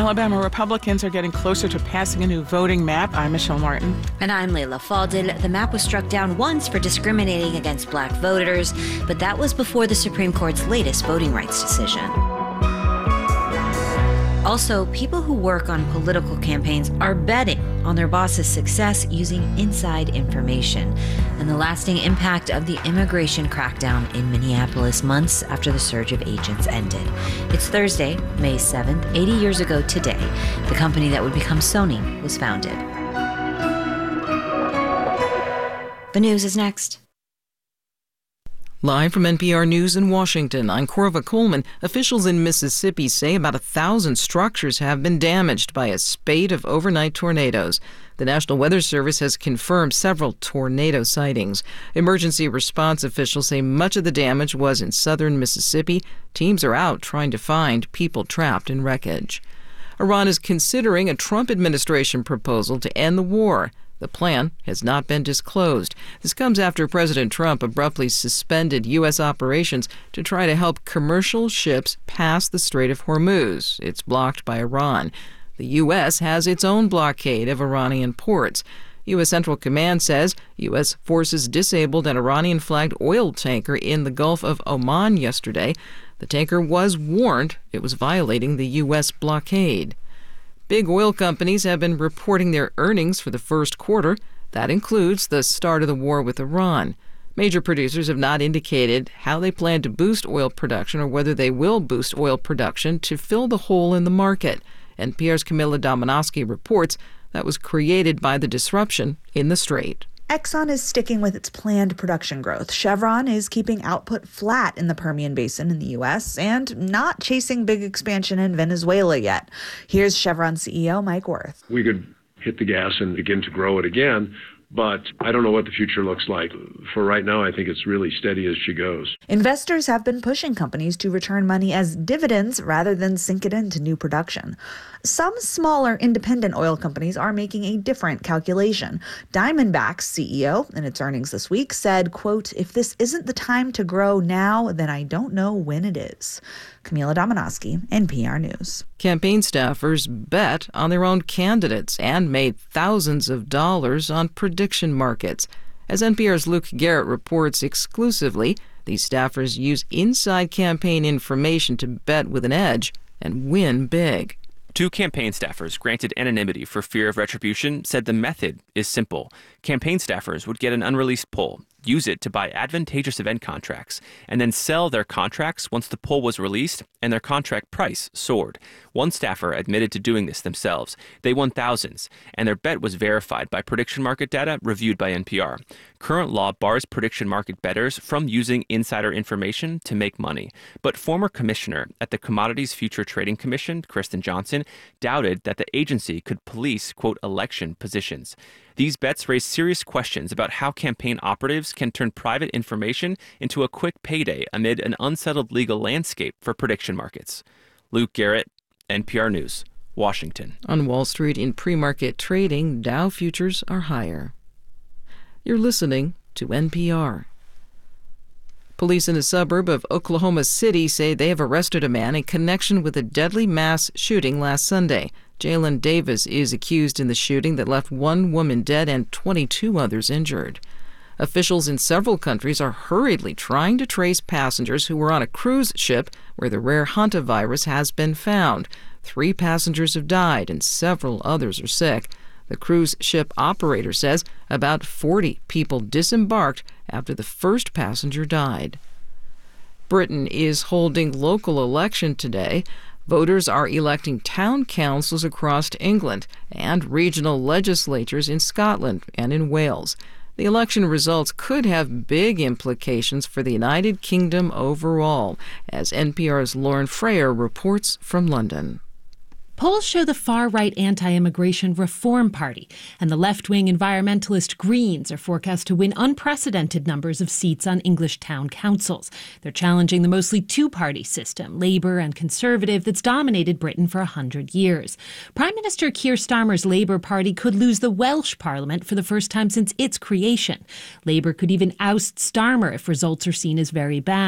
Alabama Republicans are getting closer to passing a new voting map. I'm Michelle Martin. And I'm Layla Faldin. The map was struck down once for discriminating against black voters, but that was before the Supreme Court's latest voting rights decision. Also, people who work on political campaigns are betting on their boss's success using inside information and the lasting impact of the immigration crackdown in Minneapolis months after the surge of agents ended. It's Thursday, May 7th, 80 years ago today. The company that would become Sony was founded. The news is next. Live from NPR News in Washington, I'm Corva Coleman. Officials in Mississippi say about 1,000 structures have been damaged by a spate of overnight tornadoes. The National Weather Service has confirmed several tornado sightings. Emergency response officials say much of the damage was in southern Mississippi. Teams are out trying to find people trapped in wreckage. Iran is considering a Trump administration proposal to end the war. The plan has not been disclosed. This comes after President Trump abruptly suspended U.S. operations to try to help commercial ships pass the Strait of Hormuz. It's blocked by Iran. The U.S. has its own blockade of Iranian ports. U.S. Central Command says U.S. forces disabled an Iranian-flagged oil tanker in the Gulf of Oman yesterday. The tanker was warned it was violating the U.S. blockade. Big oil companies have been reporting their earnings for the first quarter. That includes the start of the war with Iran. Major producers have not indicated how they plan to boost oil production or whether they will boost oil production to fill the hole in the market. NPR's Camila Domonoske reports that was created by the disruption in the Strait. Exxon is sticking with its planned production growth. Chevron is keeping output flat in the Permian Basin in the U.S. and not chasing big expansion in Venezuela yet. Here's Chevron CEO Mike Wirth. We could hit the gas and begin to grow it again, but I don't know what the future looks like. For right now, I think it's really steady as she goes. Investors have been pushing companies to return money as dividends rather than sink it into new production. Some smaller independent oil companies are making a different calculation. Diamondback's CEO, in its earnings this week, said, quote, "If this isn't the time to grow now, then I don't know when it is." Camila Domonoske, NPR News. Campaign staffers bet on their own candidates and made thousands of dollars on prediction markets. As NPR's Luke Garrett reports exclusively, these staffers use inside campaign information to bet with an edge and win big. Two campaign staffers granted anonymity for fear of retribution said the method is simple. Campaign staffers would get an unreleased poll, use it to buy advantageous event contracts, and then sell their contracts once the poll was released and their contract price soared. One staffer admitted to doing this themselves. They won thousands, and their bet was verified by prediction market data reviewed by NPR. Current law bars prediction market bettors from using insider information to make money. But former commissioner at the Commodities Future Trading Commission, Kristen Johnson, doubted that the agency could police, quote, election positions. These bets raise serious questions about how campaign operatives can turn private information into a quick payday amid an unsettled legal landscape for prediction markets. Luke Garrett, NPR News, Washington. On Wall Street in pre-market trading, Dow futures are higher. You're listening to NPR. Police in a suburb of Oklahoma City say they have arrested a man in connection with a deadly mass shooting last Sunday. Jalen Davis is accused in the shooting that left one woman dead and 22 others injured. Officials in several countries are hurriedly trying to trace passengers who were on a cruise ship where the rare hantavirus has been found. 3 passengers have died and several others are sick. The cruise ship operator says about 40 people disembarked after the first passenger died. Britain is holding local election today. Voters are electing town councils across England and regional legislatures in Scotland and in Wales. The election results could have big implications for the United Kingdom overall, as NPR's Lauren Freyer reports from London. Polls show the far-right anti-immigration Reform Party and the left-wing environmentalist Greens are forecast to win unprecedented numbers of seats on English town councils. They're challenging the mostly two-party system, Labour and Conservative, that's dominated Britain for 100 years. Prime Minister Keir Starmer's Labour Party could lose the Welsh Parliament for the first time since its creation. Labour could even oust Starmer if results are seen as very bad.